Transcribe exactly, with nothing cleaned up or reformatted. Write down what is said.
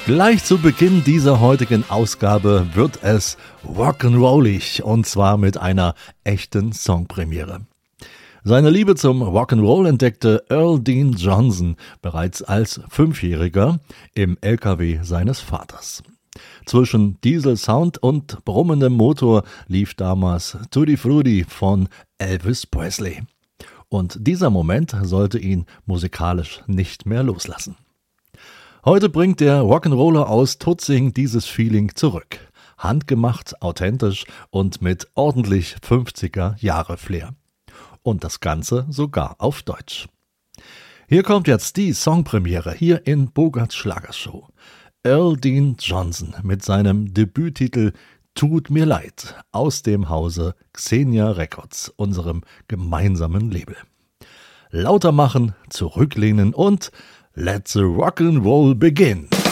Gleich zu Beginn dieser heutigen Ausgabe wird es rock'n'rollig und zwar mit einer echten Songpremiere. Seine Liebe zum Rock'n'Roll entdeckte Earl Dean Johnson bereits als Fünfjähriger im L K W seines Vaters. Zwischen Dieselsound und brummendem Motor lief damals Tutti Frutti von Elvis Presley. Und dieser Moment sollte ihn musikalisch nicht mehr loslassen. Heute bringt der Rock'n'Roller aus Tutzing dieses Feeling zurück. Handgemacht, authentisch und mit ordentlich fünfziger-Jahre-Flair. Und das Ganze sogar auf Deutsch. Hier kommt jetzt die Songpremiere hier in Bogarts Schlagershow. Earl Dean Johnson mit seinem Debüttitel Tut mir leid aus dem Hause Xenia Records, unserem gemeinsamen Label. Lauter machen, zurücklehnen und let the rock'n'roll begin.